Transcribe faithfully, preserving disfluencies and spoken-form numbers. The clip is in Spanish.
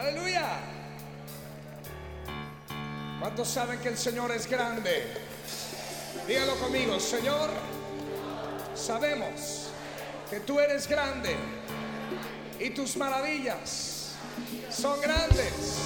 Aleluya. ¿Cuántos saben que el Señor es grande? Dígalo conmigo: Señor, sabemos que tú eres grande y tus maravillas son grandes.